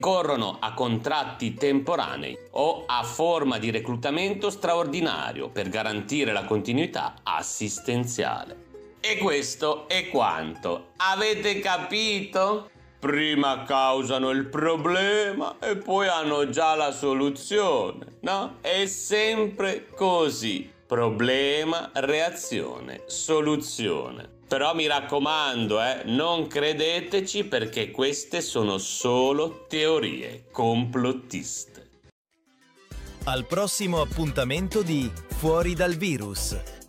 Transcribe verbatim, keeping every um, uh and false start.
corrono a contratti temporanei o a forma di reclutamento straordinario per garantire la continuità assistenziale. E questo è quanto. Avete capito? Prima causano il problema e poi hanno già la soluzione, no? È sempre così. Problema, reazione, soluzione. Però mi raccomando, eh, non credeteci perché queste sono solo teorie complottiste. Al prossimo appuntamento di Fuori dal virus.